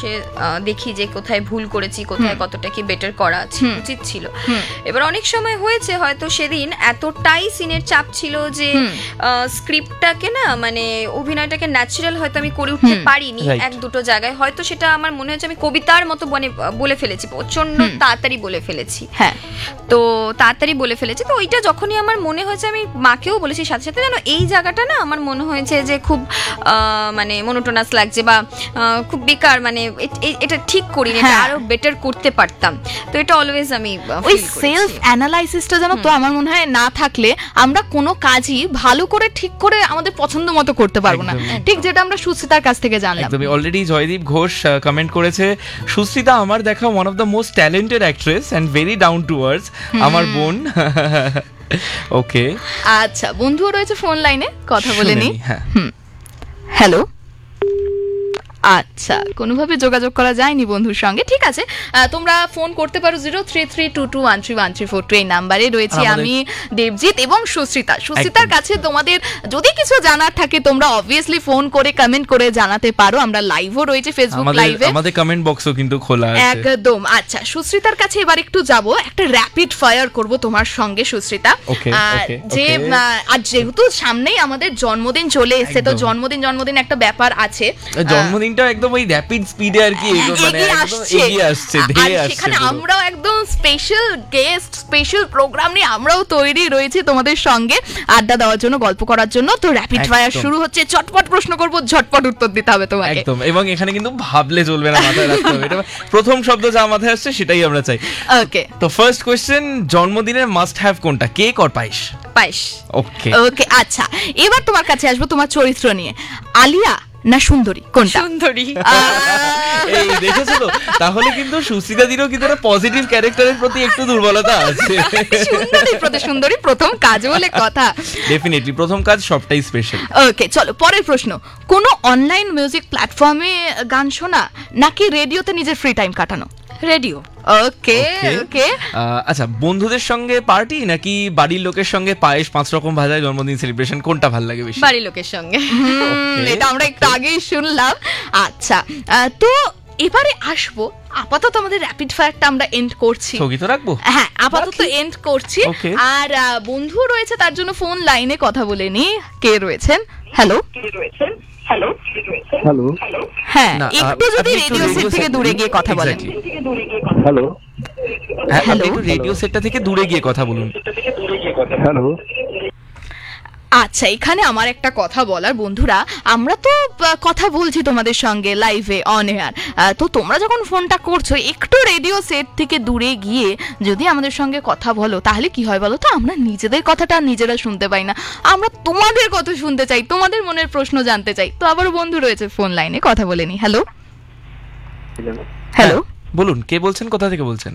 বসে দেখি যে কোথায় ভুল করেছি, কোথায় কতটা কি বেটার করা উচিত ছিল। এবার অনেক সময় হয়েছে হয়তো সেদিন এতটাই সিনের চাপ ছিল যে স্ক্রিপ্টটাকে না মানে অভিনয়টাকে ন্যাচারাল হয়তো আমি করে উঠতে পারিনি এক দুটো জায়গায়, হয়তো সেটা আমার মনে হচ্ছে আমি কবিতার মতো বলে ফেলেছি, প্রচন্ড তাড়াতাড়ি বলে ফেলেছি। হ্যাঁ, তো তাড়াতাড়ি বলে ফেলেছি। তো ওইটা যখনই আমার মনে হয়েছে, আমি মাকেও বলেছি সাথে সাথে, জানো এই জায়গাটা না আমার মনে হয়েছে যে খুব মানে মনোটোনাস লাগছে বা খুব বেকার, মানে এটা ঠিক করিনি, এটা আরো বেটার করতে পারতাম। তো এটা অলওয়েজ আমি ওই সেলফ অ্যানালাইসিসটা জানো তো আমার মনে হয় না থাকলে আমরা কোনো কাজই ভালো করে ঠিক করে আমাদের পছন্দ মতো করতে পারবো না, ঠিক যেটা আমরা সুস্মিতার কাছ থেকে জানলাম। একদমই। অলরেডি জয়দীপ ঘোষ কমেন্ট করেছে, সুস্মিতা আমার দেখা one of the most talented actress and very down to earth, আমার বোন। ওকে, আচ্ছা, বন্ধুও রয়েছে ফোন লাইনে, কথা বলে নি। হ্যালো, আচ্ছা, কোনোভাবে যোগাযোগ করা যায়নি বন্ধুর সঙ্গে। ঠিক আছে, তোমরা ফোন করতে পারো 0332213134 এই নাম্বারে। রয়েছে আমি, দেবজিৎ এবং সুস্মিতার কাছে তোমাদের যদি কিছু জানার থাকে তোমরা অবভিয়াসলি ফোন করে কমেন্ট করে জানাতে পারো। আমরা লাইভও রয়েছে ফেসবুক লাইভে, আমাদের কমেন্ট বক্সও কিন্তু খোলা আছে একদম। আচ্ছা, সুস্মিতার কাছে এবার একটু যাব, একটা র্যাপিড ফায়ার করব তোমার সঙ্গে সুস্মিতা। যে আজ যেহেতু সামনেই আমাদের জন্মদিন চলে এসেছে, তো জন্মদিন একটা ব্যাপার আছে, জন্মদিনটা একদম ওই র্যাপিড স্পিডে আর কি এগিয়ে আসছে। সেখানে আমরাও একদম স্পেশাল গেস্ট, স্পেশাল প্রোগ্রাম নিয়ে আমরাও তৈরি রয়েছি তোমাদের সঙ্গে আড্ডা দেওয়ার জন্য, গল্প করার জন্য। তো র্যাপিড ফায়ার শুরু হচ্ছে, চটপট প্রশ্ন করব, ঝটপট উত্তর দিতে হবে তোমাকে। একদম, এবং এখানে কিন্তু ভাবলে চলবে না, মাথায় রাখতে হবে। এটা প্রথম শব্দ যা মাথায় আসছে সেটাই আমরা চাই। ওকে, তো ফার্স্ট কোশ্চেন, জন্মদিনের মাস্ট হ্যাভ কোনটা, কেক অর পায়েস? পায়েস। ওকে ওকে, আচ্ছা, এবার তোমার কাছে আসবো তোমার চরিত্র নিয়ে, আলিয়া না সুন্দরী, কোনটা? সুন্দরী। এই দেখেছো তো, তাহলে কিন্তু সুস্মিতাদিরও কিন্তু একটা পজিটিভ ক্যারেক্টারের প্রতি একটু দুর্বলতা আছে। সুন্দরী প্রথম কাজ বলে কথা। ডেফিনেটলি প্রথম কাজ সবটাই স্পেশাল। ওকে, চলো পরের প্রশ্ন, কোন অনলাইন মিউজিক প্ল্যাটফর্মে গান শোনা নাকি রেডিওতে নিজের ফ্রি টাইম কাটানো? রেডিও। ওকে ওকে, আচ্ছা, বন্ধুদের সঙ্গে পার্টি নাকি বাড়ির লোকের সঙ্গে পায়েস 5 রকম ভাজায় জন্মদিন সেলিব্রেশন, কোনটা ভালো লাগে বেশি? বাড়ির লোকের সঙ্গে। এটা আমরা একটু আগেই শুনলাম। আচ্ছা, তো এবারে আসবো, আপাতত আমাদের র্যাপিড ফায়ারটা আমরা এন্ড করছি, স্থগিত রাখবো। হ্যাঁ, আপাতত এন্ড করছি। আর বন্ধু রয়েছে, তার জন্য ফোন লাইনে কথা বলে নি। কে রয়েছেন? হ্যালো, হ্যালো, হ্যাঁ, একটু যদি রেডিও সেট থেকে দূরে গিয়ে কথা বলেন। হ্যালো, হ্যালো, রেডিও সেটটা থেকে দূরে গিয়ে কথা বলুন। হ্যালো। আচ্ছা, এখানে আমার একটা কথা বলার, বন্ধুরা আমরা তো কথা বলছি তোমাদের সঙ্গে লাইভে অন এয়ার, তো তোমরা যখন ফোনটা করছো একটু রেডিও সেট থেকে দূরে গিয়ে যদি আমাদের সঙ্গে কথা বলো, তাহলে কি হয় বলো তো, আমরা নিজেদের কথাটা নিজেরা শুনতে পাই না, আমরা তোমাদের কথা শুনতে চাই, তোমাদের মনের প্রশ্ন জানতে চাই। তো আবার বন্ধু রয়েছে ফোন লাইনে, কথা বলে নি। হ্যালো হ্যালো, বলুন, কে বলছেন, কোথা থেকে বলছেন?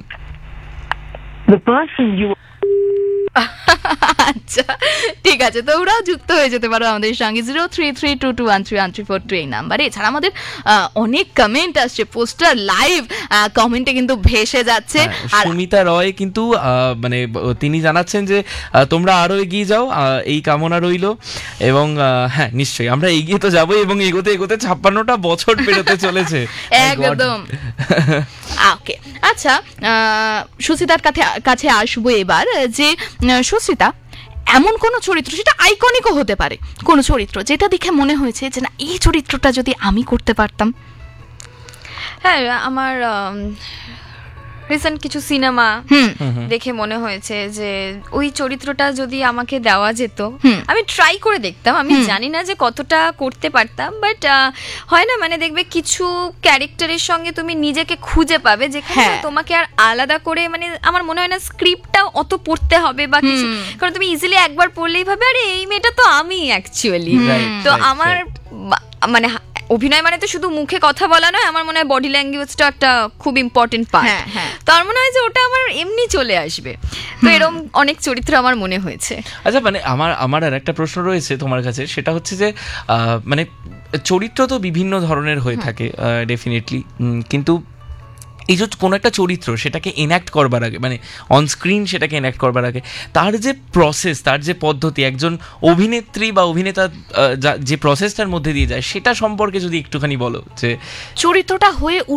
আচ্ছা, ঠিক আছে, তোমরাও যুক্ত হয়ে যেতে পারো আমাদের সঙ্গে 0332213134 এই নাম্বারে। এছাড়া আমাদের অনেক কমেন্ট আসছে, পোস্টার লাইভ কমেন্টে কিন্তু ভেসে যাচ্ছে। আর সুমিতা রয় কিন্তু মানে তিনি জানাচ্ছেন যে তোমরা আরো এগিয়ে যাও, এই কামনা রইল। এবং হ্যাঁ, নিশ্চয়ই আমরা এগিয়ে তো যাবোই, এবং এগোতে এগোতে 56টা বছর পেরোতে চলেছে। একদম। ওকে, আচ্ছা, সুস্মিতার কাছে আসবো এবার, যে সুস্মিতা এমন কোন চরিত্র, সেটা আইকনিকও হতে পারে, কোন চরিত্র যেটা দেখে মনে হয়েছে যে না, এই চরিত্রটা যদি আমি করতে পারতাম? হ্যাঁ, আমার রিসেন্ট কিছু সিনেমা দেখে মনে হয়েছে যে ওই চরিত্রটা যদি আমাকে দেওয়া যেত, আমি ট্রাই করে দেখতাম। আমি জানি না যে কতটা করতে পারতাম, বাট হয় না, মানে দেখবে কিছু ক্যারেক্টারের সঙ্গে তুমি নিজেকে খুঁজে পাবে যেখানে তোমাকে আর আলাদা করে, মানে আমার মনে হয় না স্ক্রিপ্টটা অত পড়তে হবে বা কিছু, কারণ তুমি ইজিলি একবার পড়লেই ভাবে আরে এই মেয়েটা তো আমি অ্যাকচুয়ালি। তো আমার মানে অভিনয় মানে তো শুধু মুখে কথা বলা নয়, আমার মনে হয় বডি ল্যাঙ্গুয়েজটা একটা খুব ইম্পর্টেন্ট পার্ট। তো আমার মনে হয় যে ওটা আমার এমনি চলে আসবে। তো এরকম অনেক চরিত্র আমার মনে হয়েছে। আচ্ছা, মানে আমার আর একটা প্রশ্ন রয়েছে তোমার কাছে, সেটা হচ্ছে যে মানে চরিত্র তো বিভিন্ন ধরনের হয়ে থাকে ডেফিনেটলি, কিন্তু এই যে কোনো একটা চরিত্র সেটাকে এনঅ্যাক্ট করবার আগে, মানে অন স্ক্রিন সেটাকে এনঅ্যাক্ট করবার আগে, তার যে প্রসেস, তার যে পদ্ধতি, একজন অভিনেত্রী বা অভিনেতা যে প্রসেসটার মধ্যে দিয়ে যায়, সেটা সম্পর্কে যদি একটুখানি বলো, যে চরিত্রটা হয়ে